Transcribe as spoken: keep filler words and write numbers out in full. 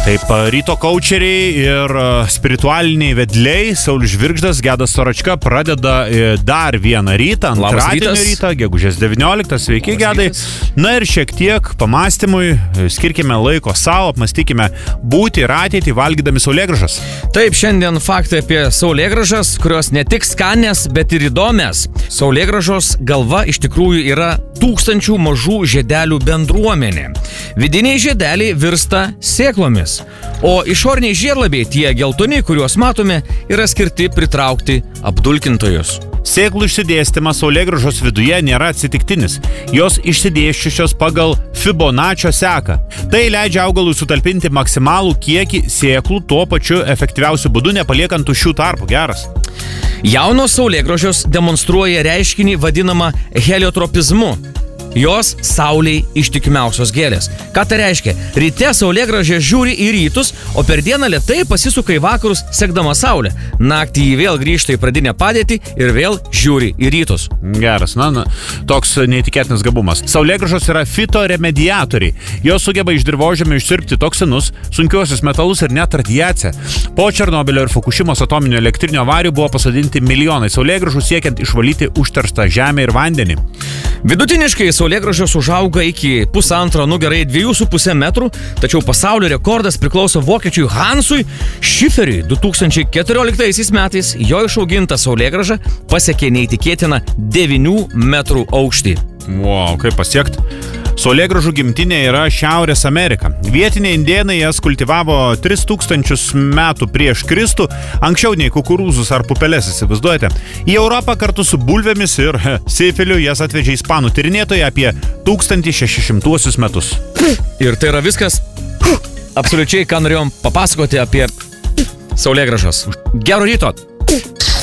Taip, ryto kaučeriai ir spiritualiniai vedliai Saulius Žvirgždas, Gedas Soročka pradeda dar vieną rytą, antradienio rytą, gegužės devynioliktą. Sveiki, Gedai. Na ir šiek tiek pamastymui, skirkime laiko savo, apmastykime būti ir ateitį valgydami saulėgrąžas. Taip, šiandien faktai apie saulėgrąžas, kurios ne tik skanės, bet ir įdomias. Saulėgrąžos galva iš tikrųjų yra tūkstančių mažų žiedelių bendruomenė. Vidiniai žiedeliai virsta sėklomis, o išoriniai žiedlapiai, tie geltoni, kuriuos matome, yra skirti pritraukti apdulkintojus. Sėklų išsidėstymas saulėgrąžos viduje nėra atsitiktinis. Jos išsidėsčiusios pagal Fibonaccio seką. Tai leidžia augalui sutalpinti maksimalų kiekį sėklų tuo pačiu efektyviausiu būdu, nepaliekant tuščių tarpų. Geras. Jaunos saulėgrąžos demonstruoja reiškinį vadinamą heliotropizmu. Jos saulei ištikimiausios gėlės. Ką tai reiškia? Ryte saulėgrąžė žiūri į rytus, o per dieną lėtai pasisuka į vakarus, sekdama saulę. Naktį jį vėl grįžta į pradinę padėtį ir vėl žiūri į rytus. Geras, na, na toks neįtikėtinas gabumas. Saulėgrąžos yra fitoremediatoriai. Jos sugeba iš dirvožemio išsiurbti toksinus, sunkiuosius metalus ir net radiaciją. Po Černobylio ir Fukušimos atominio elektrinio avarijų buvo pasodinti milijonai saulėgrąžų siekiant išvalyti užterštą žemę ir vandenį. Vidutiniškai saulėgrąžos užauga iki pusantro, nu gerai, dviejų su pusė metrų, tačiau pasaulio rekordas priklauso vokiečiui Hansui Schiferiui. du tūkstančiai keturioliktaisiais metais jo išauginta saulėgrąža pasiekė neįtikėtiną devynių metrų aukštį. Wow, kaip pasiekt? Saulėgrąžų gimtinė yra Šiaurės Amerika. Vietiniai indėnai jas kultivavo tris tūkstančius metų prieš Kristų, anksčiau nei kukurūzus ar pupeles, įsivaizduojate. Į Europą kartu su bulvėmis ir he, sifiliu jas atvežė ispanų tyrinėtojai apie tūkstantis šeši šimtuosius metus. Ir tai yra viskas, absoliučiai, ką norėjom papasakoti apie saulėgrąžas. Gero ryto!